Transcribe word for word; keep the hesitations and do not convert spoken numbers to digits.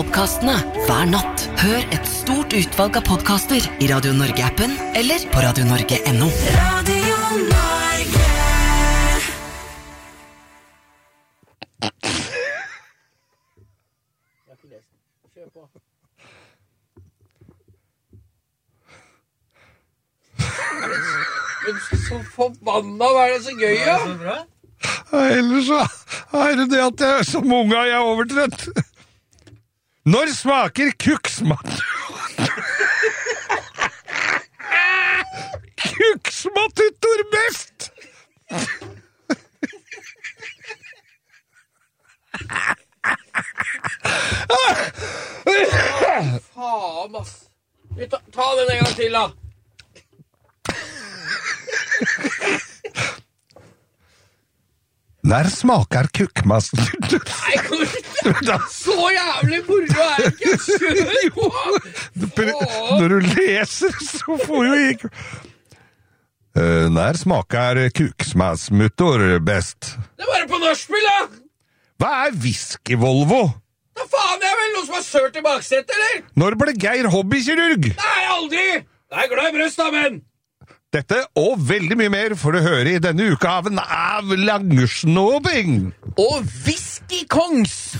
Podcastene hver natt. Hør et stort utvalg av podcaster I Radio Norge-appen eller på radio norge punktum no. Radio Norge. Kjør på. Men så forbanna, hva er det så gøy, ja? Det er så bra. Ja, ellers så er det det at jeg som unga jeg er overtrett. Når smaker kuksmat? Kuksmatuttor best? Faen, ass. Ta, ta den en gang til, da. Når smaker kukkmassen? Nei, hvor så jævlig moro er det ikke. Kjør på. Når du leser, så får jo ikke... Uh, når smaker kuksmassmuttor best? Det er bare på norskspill, da. Hva er whisky Volvo? Da faen, det er vel noe som er sørt I baksetet, eller? Når ble Geir hobbykirurg? Nei, aldri. Det er glad I brøst, da, men... Dette og veldig mye mer får du høre I denne uka av en av langsnåbing. Og whisky kongs